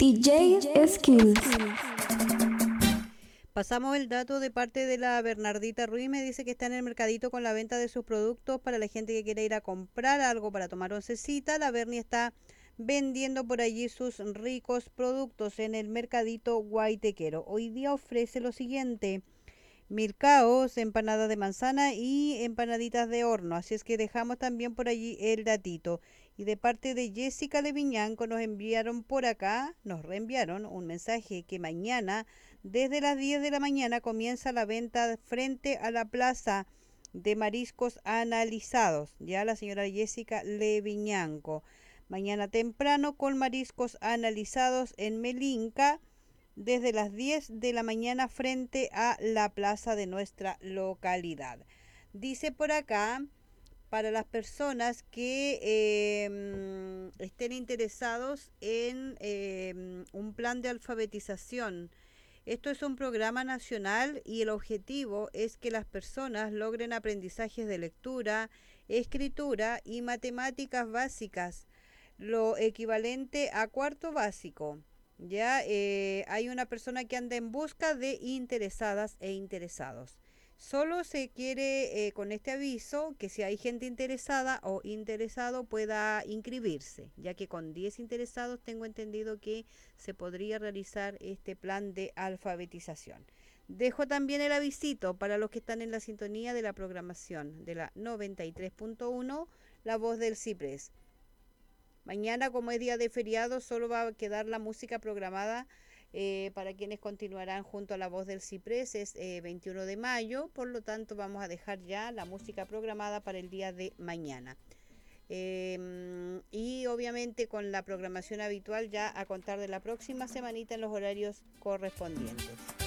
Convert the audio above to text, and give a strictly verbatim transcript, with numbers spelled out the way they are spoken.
D J Skills. Pasamos el dato de parte de la Bernardita Ruiz, me dice que está en el mercadito con la venta de sus productos para la gente que quiere ir a comprar algo para tomar oncecita. La Berni está vendiendo por allí sus ricos productos en el mercadito guaitequero. Hoy día ofrece lo siguiente: milcaos, empanada de manzana y empanaditas de horno. Así es que dejamos también por allí el datito. Y de parte de Jessica Leviñanco nos enviaron por acá, nos reenviaron un mensaje que mañana desde las diez de la mañana comienza la venta frente a la plaza de mariscos analizados. Ya la señora Jessica Leviñanco. Mañana temprano con mariscos analizados en Melinca, desde las diez de la mañana frente a la plaza de nuestra localidad. Dice por acá, para las personas que eh, estén interesados en eh, un plan de alfabetización. Esto es un programa nacional y el objetivo es que las personas logren aprendizajes de lectura, escritura y matemáticas básicas, lo equivalente a cuarto básico. Ya eh, hay una persona que anda en busca de interesadas e interesados. Solo se quiere eh, con este aviso que si hay gente interesada o interesado pueda inscribirse, ya que con diez interesados tengo entendido que se podría realizar este plan de alfabetización. Dejo también el avisito para los que están en la sintonía de la programación de la noventa y tres punto uno, La Voz del Ciprés. Mañana, como es día de feriado, solo va a quedar la música programada eh, para quienes continuarán junto a La Voz del Ciprés. Es eh, veintiuno de mayo, por lo tanto vamos a dejar ya la música programada para el día de mañana. Eh, y obviamente con la programación habitual ya a contar de la próxima semanita en los horarios correspondientes.